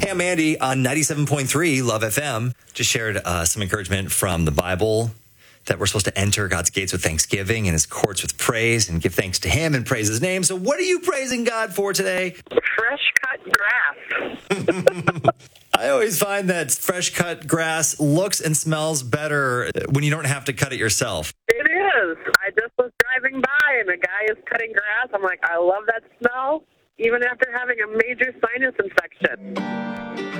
Pam Mandy on 97.3 Love FM just shared some encouragement from the Bible that we're supposed to enter God's gates with thanksgiving and his courts with praise and give thanks to him and praise his name. So what are you praising God for today? Fresh cut grass. I always find that fresh cut grass looks and smells better when you don't have to cut it yourself. It is. I just was driving by and a guy is cutting grass. I'm like, I love that smell, even after having a major sinus infection.